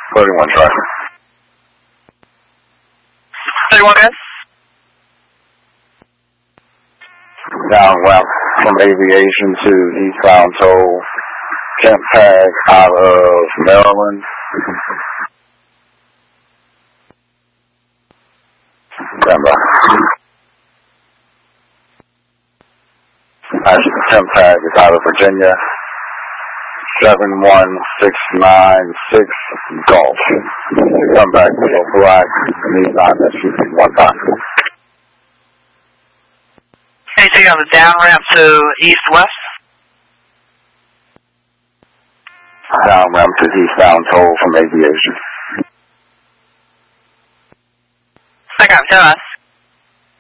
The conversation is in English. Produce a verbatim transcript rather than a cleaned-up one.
thirty-one traffic. thirty-one, guys. Downwind from Aviation to eastbound toll. Kent Tag out of Maryland. Standby. Actually, Kent Tag is out of Virginia. seven one six nine six Golf. Come back to the black Nissan S U V one time. Anything on the down ramp to east-west? Down ramp to eastbound toll from Aviation. I got it, tell us.